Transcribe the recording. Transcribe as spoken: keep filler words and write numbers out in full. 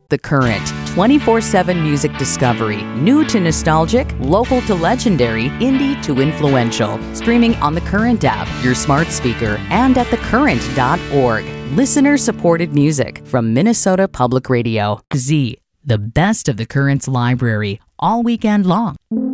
The Current, twenty-four seven music discovery, new to nostalgic, local to legendary, indie to influential. Streaming on the Current app, your smart speaker, and at the current dot org. Listener-supported music from Minnesota Public Radio. Z, the best of the Current's library, all weekend long.